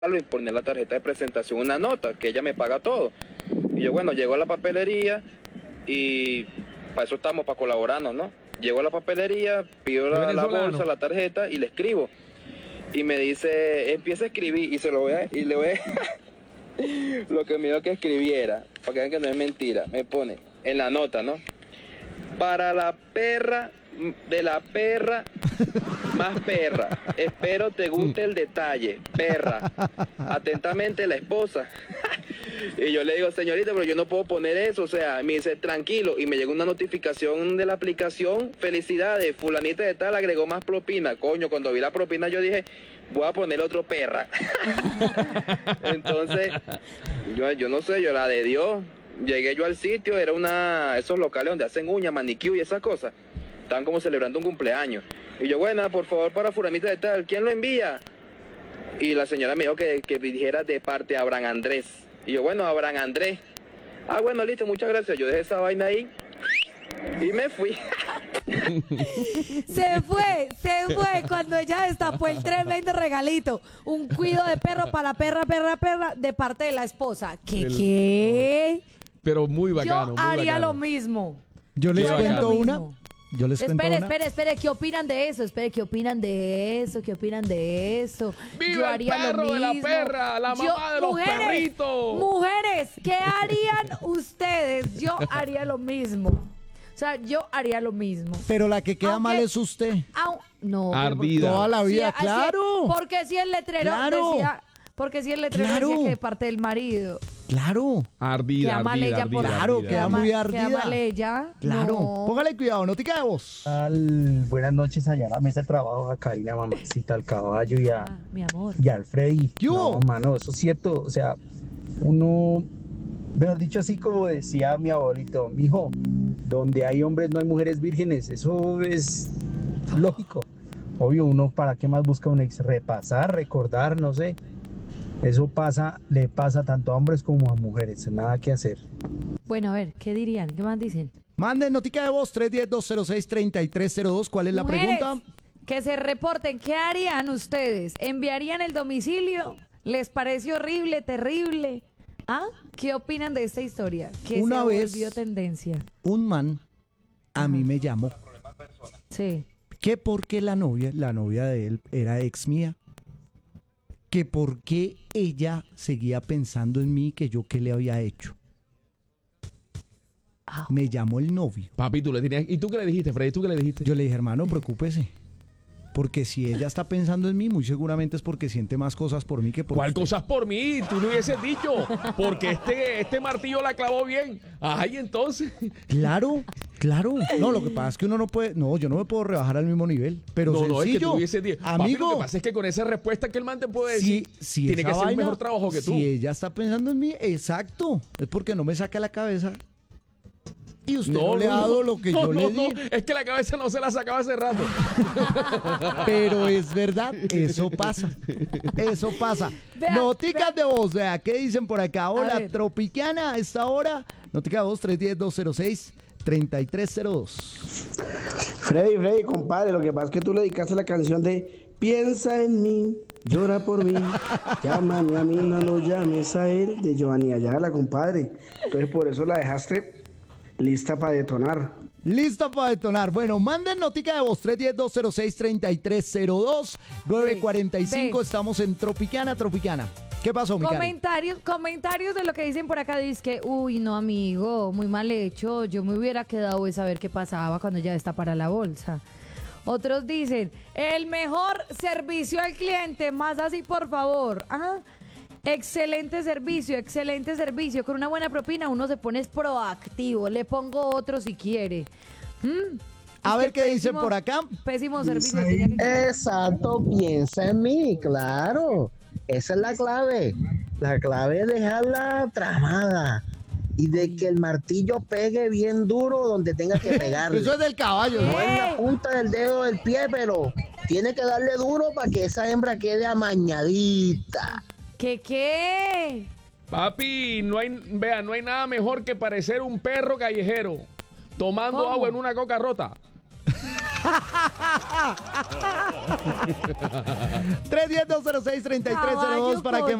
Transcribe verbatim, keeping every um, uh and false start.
y poner la tarjeta de presentación una nota, que ella me paga todo. Y yo, bueno, llego a la papelería y para eso estamos, para colaborarnos, ¿no? Llego a la papelería, pido la, la bolsa, la tarjeta y le escribo. Y me dice, empieza a escribir y se lo voy a, y le voy a lo que me dijo que escribiera, para que vean que no es mentira. Me pone en la nota, ¿no? Para la perra, de la perra, más perra. Espero te guste el detalle, perra. Atentamente la esposa. Y yo le digo, señorita, pero yo no puedo poner eso. O sea, me dice, tranquilo. Y me llegó una notificación de la aplicación. Felicidades, fulanita de tal agregó más propina. Coño, cuando vi la propina yo dije, voy a poner otro perra. Entonces, yo, yo no sé, yo la de Dios. Llegué yo al sitio, era una esos locales donde hacen uñas, manicure y esas cosas. Estaban como celebrando un cumpleaños. Y yo, bueno, por favor, para fulanita de tal, ¿quién lo envía? Y la señora me dijo que, que dijera de parte a Abraham Andrés. Y yo, bueno, Abraham Andrés. Ah, bueno, listo, muchas gracias. Yo dejé esa vaina ahí y me fui. Se fue, se fue cuando ella destapó el tremendo regalito. Un cuido de perro para perra, perra, perra de parte de la esposa. ¿Qué, El- qué? Pero muy bacano. Yo muy haría bacano. lo mismo. Yo les Yo haría cuento lo una. mismo. Yo les cuento Espere, una. espere, espere, ¿qué opinan de eso? Espere, ¿qué opinan de eso? ¿Qué opinan de eso? ¡Viva Yo el haría lo perro de la mismo. perra, la Yo- mamá de los mujeres, perritos! Mujeres, ¿qué harían ustedes? Yo haría lo mismo. O sea, yo haría lo mismo. Pero la que queda Aunque- mal es usted. Au- no, pero Ardida. Toda la Sí, vida, así- claro. Porque si el letrero Claro. decía, porque si el letrero Claro. decía que de parte del marido. Claro, Ardida, Queda mal ardida, ella ardida, por- Claro, ardida. queda muy ardida. Queda mal ella. claro. No. Póngale cuidado, notica de voz. Al- buenas noches allá a la mesa de trabajo, a Karina, mamacita, al caballo y a, Ah, mi amor. y al Freddy. ¿Qué hubo? No, mano, eso es cierto. O sea, uno, mejor dicho, así como decía mi abuelito, mijo, donde hay hombres no hay mujeres vírgenes. Eso es lógico. Obvio, uno para qué más busca un ex, repasar, recordar, no sé. Eso pasa, le pasa tanto a hombres como a mujeres, nada que hacer. Bueno, a ver, ¿qué dirían? ¿Qué más dicen? Manden notica de voz tres uno cero, dos cero seis, tres tres cero dos. ¿Cuál es la Mujeres, pregunta? que se reporten. ¿Qué harían ustedes? ¿Enviarían el domicilio? ¿Les parece horrible, terrible? ¿Ah? ¿Qué opinan de esta historia? Que Una se vez- volvió tendencia. Un man a mí me llamó Sí. que porque la novia, la novia de él era ex mía, que porque ella seguía pensando en mí, que yo qué le había hecho. Ah. Me llamó el novio. Papi, tú le tenías... ¿Y tú qué le dijiste, Freddy? ¿Tú qué le dijiste? Yo le dije, hermano, preocúpese. Porque si ella está pensando en mí, muy seguramente es porque siente más cosas por mí que por ¿Cuál usted. cosas por mí? Tú no hubieses dicho. Porque este, este martillo la clavó bien. Ay, entonces. Claro, claro. No, lo que pasa es que uno no puede... No, yo no me puedo rebajar al mismo nivel. Pero no, no, es que sencillo, tú hubieses dicho. Papi, amigo, lo que pasa es que con esa respuesta que el man te puede si, decir, si tiene esa que hacer un vaina- mejor trabajo que tú. Si ella está pensando en mí, exacto. Es porque no me saca la cabeza. Y usted no, le ha dado lo que no, yo no, le di. no, es que la cabeza no se la sacaba hace rato. Pero es verdad, eso pasa. Eso pasa. Vea, Noticas de voz, vea, ¿qué dicen por acá? Hola, ver. Tropicana, a esta hora. Notica de voz tres uno cero, dos cero seis, tres tres cero dos. Freddy, Freddy, compadre, lo que pasa es que tú le dedicaste la canción de Piensa en mí, llora por mí, llámame a mí, no lo llames a él, de Giovanni Ayala, compadre. Entonces por eso la dejaste lista para detonar. Lista para detonar. Bueno, manden notica de voz tres uno cero, dos cero seis, tres tres cero dos, nueve cuarenta y cinco. Ve. Estamos en Tropicana, Tropicana. ¿Qué pasó, mi cari? Comentarios, comentarios de lo que dicen por acá. Dice que, uy, no, amigo, muy mal hecho. Yo me hubiera quedado de saber qué pasaba cuando ya está para la bolsa. Otros dicen, el mejor servicio al cliente, más así, por favor. Ah, excelente servicio, excelente servicio. Con una buena propina uno se pone es proactivo. Le pongo otro si quiere. Mm, A es ver que qué dicen pésimo- por acá. Pésimo servicio. tenía que- Exacto, piensa en mí, claro. Esa es la clave. La clave es dejarla tramada y de que el martillo pegue bien duro donde tenga que pegarle. Eso es del caballo, ¿no? No en la punta del dedo del pie, pero tiene que darle duro para que esa hembra quede amañadita. ¿Qué qué? Papi, no hay, vea, no hay nada mejor que parecer un perro callejero tomando ¿Cómo? agua en una coca rota. tres uno cero, dos cero seis, tres tres cero dos para que